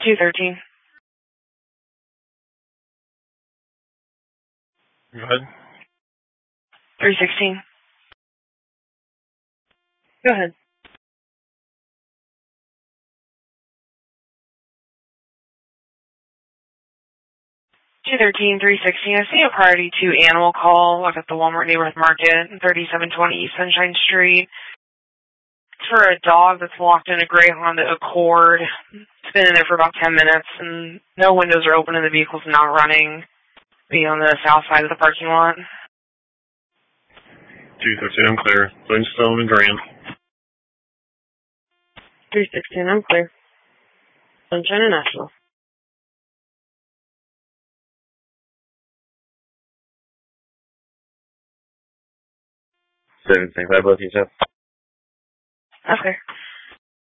213. Go ahead. 316. Go ahead. 213, 316. I see a priority 2 animal call. Look at the Walmart Neighborhood Market, 3720 East Sunshine Street. It's for a dog that's locked in a gray Honda Accord. It's been in there for about 10 minutes, and no windows are open and the vehicle's not running. Be on the south side of the parking lot. 213, I'm clear. Flintstone and Grand. 316, I'm clear. Sunshine and Nashville. 765, both you said? Okay.